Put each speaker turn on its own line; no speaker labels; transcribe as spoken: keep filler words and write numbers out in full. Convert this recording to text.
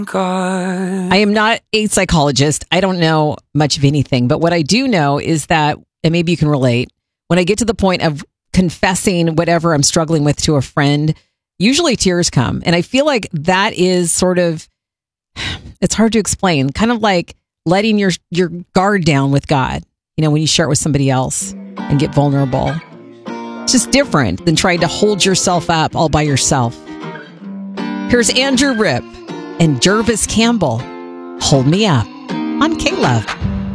I am not a psychologist. I don't know much of anything, but what I do know is that, and maybe you can relate, when I get to the point of confessing whatever I'm struggling with to a friend, usually tears come. And I feel like that is sort of, it's hard to explain, kind of like letting your, your guard down with God, you know, when you share it with somebody else and get vulnerable. It's just different than trying to hold yourself up all by yourself. Here's Andrew Ripp and Jervis Campbell, Hold Me Up on K-Love.